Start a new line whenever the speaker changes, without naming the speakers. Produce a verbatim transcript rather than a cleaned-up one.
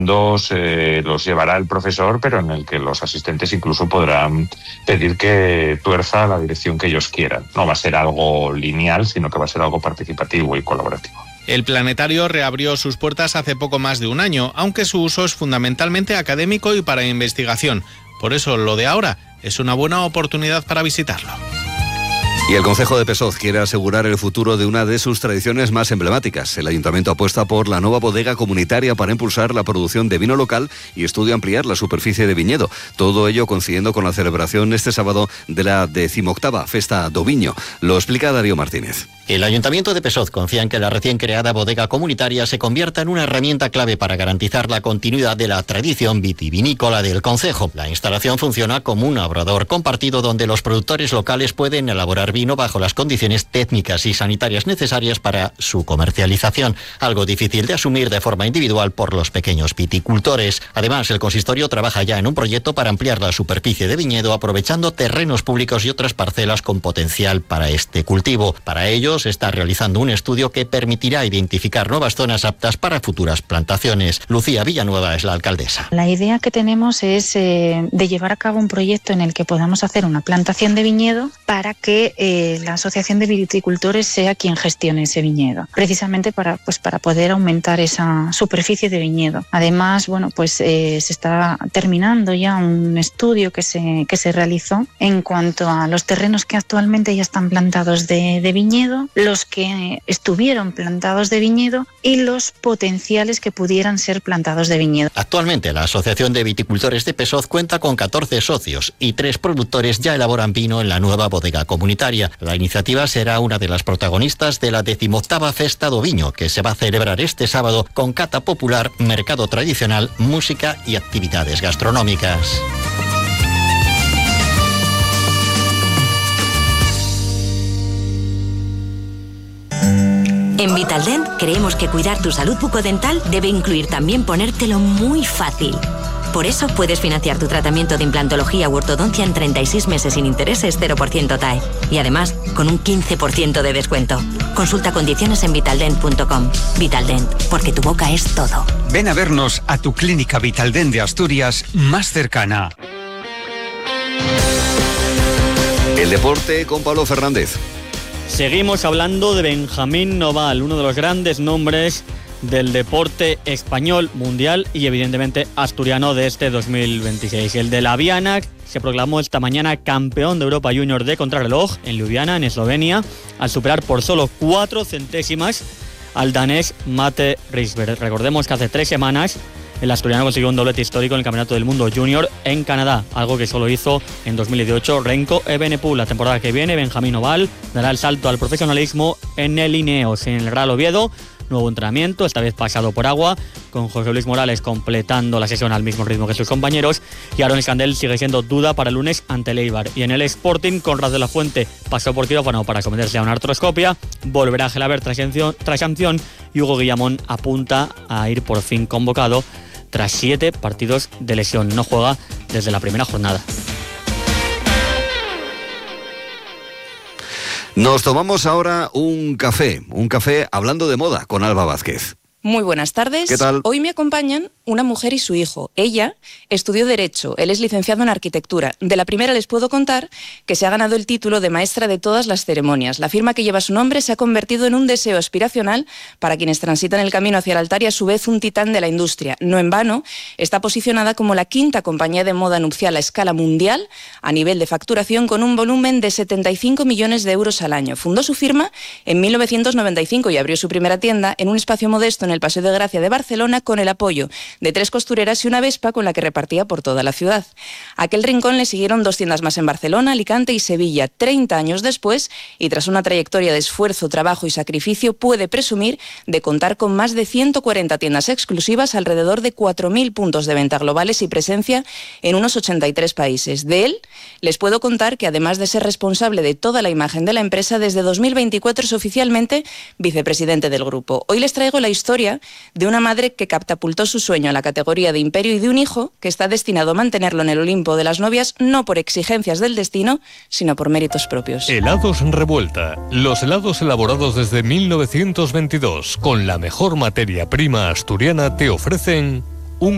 Dos eh, los llevará el profesor, pero en el que los asistentes incluso podrán pedir que tuerza la dirección que ellos quieran. No va a ser algo lineal, sino que va a ser algo participativo y colaborativo.
El planetario reabrió sus puertas hace poco más de un año, aunque su uso es fundamentalmente académico y para investigación. Por eso lo de ahora es una buena oportunidad para visitarlo.
Y el Concejo de Pessoz quiere asegurar el futuro de una de sus tradiciones más emblemáticas. El Ayuntamiento apuesta por la nueva bodega comunitaria para impulsar la producción de vino local y estudia ampliar la superficie de viñedo. Todo ello coincidiendo con la celebración este sábado de la decimoctava Festa do Viño. Lo explica Darío Martínez.
El Ayuntamiento de Pessoz confía en que la recién creada bodega comunitaria se convierta en una herramienta clave para garantizar la continuidad de la tradición vitivinícola del concejo. La instalación funciona como un obrador compartido donde los productores locales pueden elaborar vino bajo las condiciones técnicas y sanitarias necesarias para su comercialización, algo difícil de asumir de forma individual por los pequeños viticultores. Además, el consistorio trabaja ya en un proyecto para ampliar la superficie de viñedo aprovechando terrenos públicos y otras parcelas con potencial para este cultivo. Para ello, se está realizando un estudio que permitirá identificar nuevas zonas aptas para futuras plantaciones. Lucía Villanueva es la alcaldesa.
La idea que tenemos es eh, de llevar a cabo un proyecto en el que podamos hacer una plantación de viñedo para que eh, la Asociación de Viticultores sea quien gestione ese viñedo, precisamente para, pues, para poder aumentar esa superficie de viñedo. Además, bueno, pues eh, se está terminando ya un estudio que se, que se realizó en cuanto a los terrenos que actualmente ya están plantados de, de viñedo, los que estuvieron plantados de viñedo y los potenciales que pudieran ser plantados de viñedo.
Actualmente la Asociación de Viticultores de Pessoz cuenta con catorce socios y tres productores ya elaboran vino en la nueva bodega comunitaria. La iniciativa será una de las protagonistas de la decimoctava Festa do Viño, que se va a celebrar este sábado con cata popular, mercado tradicional, música y actividades gastronómicas.
En Vitaldent creemos que cuidar tu salud bucodental debe incluir también ponértelo muy fácil. Por eso puedes financiar tu tratamiento de implantología u ortodoncia en treinta y seis meses sin intereses, cero por ciento T A E. Y además, con un quince por ciento de descuento. Consulta condiciones en vitaldent punto com. Vitaldent, porque tu boca es todo.
Ven a vernos a tu clínica Vitaldent de Asturias más cercana.
El deporte con Pablo Fernández.
Seguimos hablando de Benjamín Noval, uno de los grandes nombres del deporte español, mundial y evidentemente asturiano de este dos mil veintiséis. El de la Viana se proclamó esta mañana campeón de Europa Junior de contrarreloj en Ljubljana, en Eslovenia, al superar por solo cuatro centésimas al danés Mate Risberg. Recordemos que hace tres semanas el asturiano consiguió un doblete histórico en el Campeonato del Mundo Junior en Canadá, algo que solo hizo en dos mil dieciocho Renko Evenepoel. La temporada que viene, Benjamín Noval dará el salto al profesionalismo en el Ineos, en el Real Oviedo. Nuevo entrenamiento, esta vez pasado por agua, con José Luis Morales completando la sesión al mismo ritmo que sus compañeros, y Aaron Scandell sigue siendo duda para el lunes ante el Eibar. Y en el Sporting, Conrad de la Fuente pasó por quirófano para someterse a una artroscopia, volverá a Gelabert tras sanción, tras sanción y Hugo Guillamón apunta a ir por fin convocado tras siete partidos de lesión. No juega desde la primera jornada.
Nos tomamos ahora un café, un café hablando de moda con Alba Vázquez.
Muy buenas tardes.
¿Qué tal?
Hoy me acompañan una mujer y su hijo. Ella estudió Derecho, él es licenciado en Arquitectura. De la primera les puedo contar que se ha ganado el título de maestra de todas las ceremonias. La firma que lleva su nombre se ha convertido en un deseo aspiracional para quienes transitan el camino hacia el altar y a su vez un titán de la industria. No en vano, está posicionada como la quinta compañía de moda nupcial a escala mundial a nivel de facturación con un volumen de setenta y cinco millones de euros al año. Fundó su firma en mil novecientos noventa y cinco y abrió su primera tienda en un espacio modesto en el Paseo de Gracia de Barcelona con el apoyo de tres costureras y una Vespa con la que repartía por toda la ciudad. A aquel rincón le siguieron dos tiendas más en Barcelona, Alicante y Sevilla. treinta años después, y tras una trayectoria de esfuerzo, trabajo y sacrificio, puede presumir de contar con más de ciento cuarenta tiendas exclusivas, alrededor de cuatro mil puntos de venta globales y presencia en unos ochenta y tres países. De él, les puedo contar que además de ser responsable de toda la imagen de la empresa, desde dos mil veinticuatro es oficialmente vicepresidente del grupo. Hoy les traigo la historia de una madre que catapultó su sueño a la categoría de imperio y de un hijo que está destinado a mantenerlo en el Olimpo de las novias, no por exigencias del destino, sino por méritos propios.
Helados Revuelta, los helados elaborados desde mil novecientos veintidós con la mejor materia prima asturiana te ofrecen